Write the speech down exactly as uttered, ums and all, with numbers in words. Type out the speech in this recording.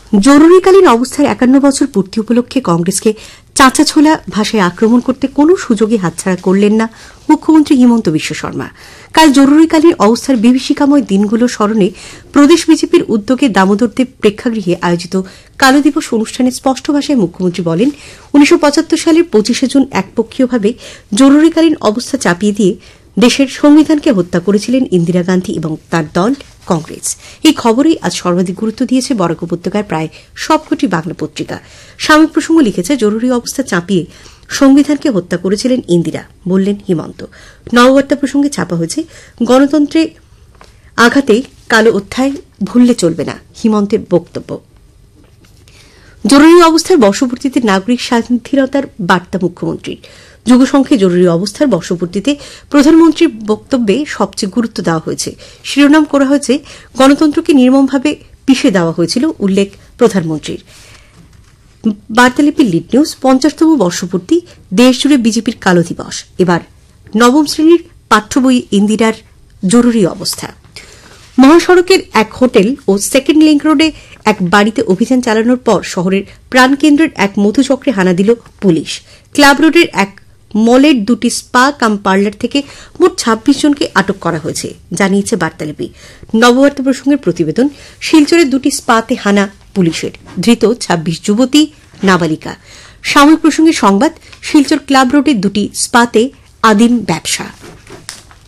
জরুরিকালীন অবস্থার একান্ন বছর পূর্তি উপলক্ষে কংগ্রেসকে চাঁচাছোলা ভাষায় আক্রমণ করতে কোনো সুযোগই হাতছাড়া করলেন না মুখ্যমন্ত্রী হিমন্ত বিশ্ব শর্মা। কাল জরুরিকালীন অবস্থার বিভীষিকাময় দিনগুলো স্মরণে প্রদেশ বিজেপির উদ্যোগে দামোদরদেব প্রেক্ষাগৃহে আয়োজিত কালো দিবস অনুষ্ঠানে স্পষ্ট ভাষায় মুখ্যমন্ত্রী বলেন, উনিশশো পঁচাত্তর সালের পঁচিশে জুন একপক্ষীয়ভাবে জরুরিকালীন অবস্থা চাপিয়ে দিয়ে দেশের সংবিধানকে হত্যা করেছিলেন ইন্দিরা গান্ধী এবং তার দল কংগ্রেস। এই খবরেই আজ সর্বাধিক গুরুত্ব দিয়েছে বরাক উপত্যকার প্রায় সবকটি বাংলা পত্রিকা। সাময়িক প্রসঙ্গ লিখেছে, জরুরি অবস্থা চাপিয়ে সংবিধানকে হত্যা করেছিলেন ইন্দিরা, বললেন হিমন্ত। নববার্তা প্রসঙ্গে ছাপা হয়েছে, গণতন্ত্রে আঘাতে কালো অধ্যায় ভুললে চলবে না, হিমন্তের বক্তব্য। জরুরি অবস্থার বর্ষপূর্তিতে নাগরিক স্বাধীনতার বার্তা মুখ্যমন্ত্রীর। যুগসংখ্যে জরুরি অবস্থার বর্ষপূর্তিতে প্রধানমন্ত্রীর বক্তব্যে সবচেয়ে গুরুত্ব দেওয়া হয়েছে। শিরোনাম করা হয়েছে, গণতন্ত্রকে নির্মমভাবে পিষে দেওয়া হয়েছিল, উল্লেখ প্রধানমন্ত্রীর। বার্তালিপির লিড নিউজ, পঞ্চাশতম বর্ষপূর্তি, দেশজুড়ে বিজেপির কালো দিবস। এবার নবম শ্রেণীর পাঠ্য বই ইন্দিরার জরুরি অবস্থা। মহাসড়কের এক হোটেল ও সেকেন্ড লিংক রোডে এক বাড়িতে অভিযান চালানোর পর শহরের প্রাণকেন্দ্রের এক মধুচক্রে হানা দিল পুলিশ। ক্লাব রোডের এক মলের দুটি স্পা কাম পার্লার থেকে মোট ছাব্বিশ জনকে আটক করা হয়েছে, জানিয়েছে বার্তালিপি। নববার্তা প্রসঙ্গের প্রতিবেদন, শিলচরের দুটি স্পাতে হানা পুলিশের, ধৃত ছাব্বিশ যুবতী, নাবালিকা। সাময়িক প্রসঙ্গে সংবাদ, শিলচর ক্লাব রোডের দুটি স্পাতে আদিম ব্যবসা।